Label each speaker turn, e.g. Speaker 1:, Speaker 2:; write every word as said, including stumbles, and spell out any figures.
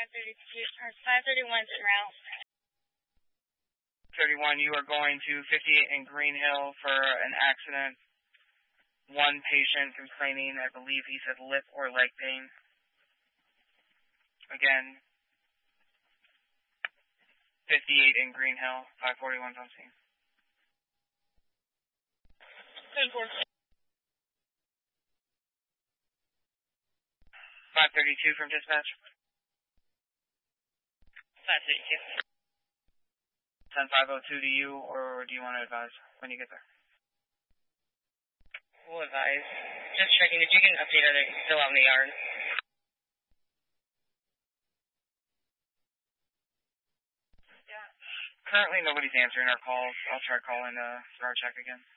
Speaker 1: five thirty-two, or five thirty-one's en route.
Speaker 2: thirty-one, you are going to fifty-eight in Green Hill for an accident. One patient complaining, I believe he said lip or leg pain. Again, fifty-eight in Green Hill, five forty-one's on scene. five thirty-two from dispatch.
Speaker 1: five thirty-two.
Speaker 2: ten five oh two to you, or do you want to advise when you get there?
Speaker 1: We'll advise. Just checking if you can update are they still out in the yard.
Speaker 2: Currently, nobody's answering our calls. I'll try calling uh, Star Check again.